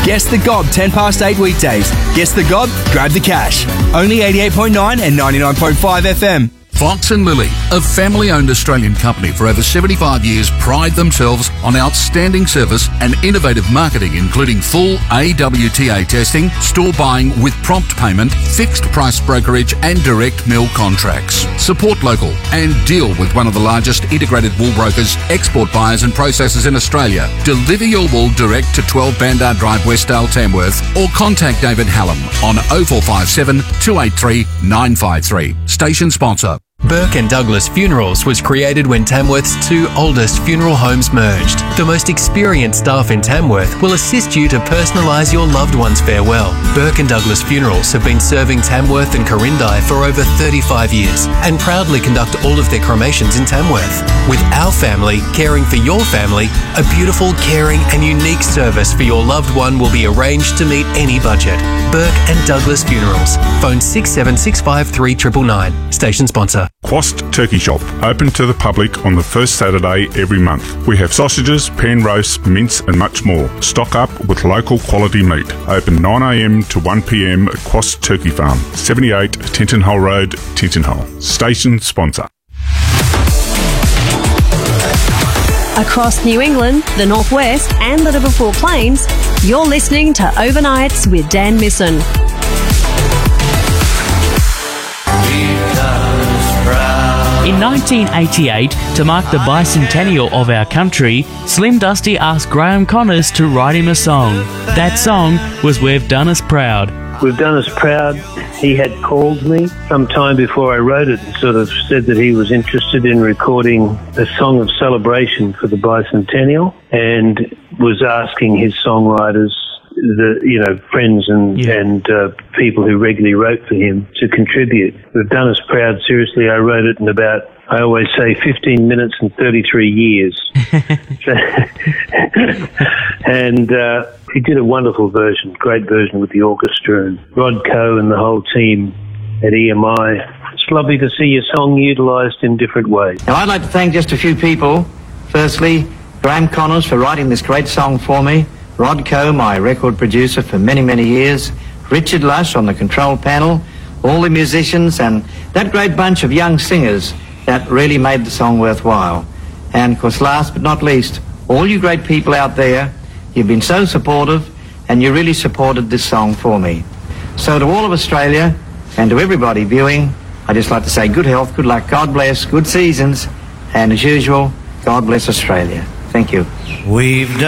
Guess the Gob 10 past 8 weekdays. Guess the Gob, grab the cash. Only 88.9 and 99.5 FM. Fox and Lily, a family-owned Australian company for over 75 years, pride themselves on outstanding service and innovative marketing, including full AWTA testing, store buying with prompt payment, fixed price brokerage and direct mill contracts. Support local and deal with one of the largest integrated wool brokers, export buyers and processors in Australia. Deliver your wool direct to 12 Bandar Drive, Westdale, Tamworth, or contact David Hallam on 0457 283 953. Station sponsor. Burke and Douglas Funerals was created when Tamworth's two oldest funeral homes merged. The most experienced staff in Tamworth will assist you to personalise your loved one's farewell. Burke and Douglas Funerals have been serving Tamworth and Corindai for over 35 years and proudly conduct all of their cremations in Tamworth. With our family caring for your family, a beautiful, caring and unique service for your loved one will be arranged to meet any budget. Burke and Douglas Funerals. Phone 67653 999. Station sponsor. Quast Turkey Shop, open to the public on the first Saturday every month. We have sausages, pan roasts, mince and much more. Stock up with local quality meat. Open 9am to 1pm at Quast Turkey Farm, 78 Tenton Road, Tenton. Station sponsor. Across New England, the Northwest and the Liverpool Plains, you're listening to Overnights with Dan Misson. In 1988, to mark the bicentennial of our country, Slim Dusty asked Graham Connors to write him a song. That song was We've Done Us Proud. We've Done Us Proud. He had called me some time before I wrote it and sort of said that he was interested in recording a song of celebration for the bicentennial and was asking his songwriters, friends and people who regularly wrote for him to contribute. We've Done Us Proud. Seriously, I wrote it in about, I always say, 15 minutes and 33 years. And he did a wonderful version, great version with the orchestra and Rod Coe and the whole team at EMI. It's lovely to see your song utilised in different ways. Now, I'd like to thank just a few people. Firstly, Graham Connors for writing this great song for me. Rod Coe, my record producer for many, many years. Richard Lush on the control panel. All the musicians and that great bunch of young singers that really made the song worthwhile. And, of course, last but not least, all you great people out there, you've been so supportive and you really supported this song for me. So to all of Australia and to everybody viewing, I'd just like to say good health, good luck, God bless, good seasons, and as usual, God bless Australia. Thank you. We've done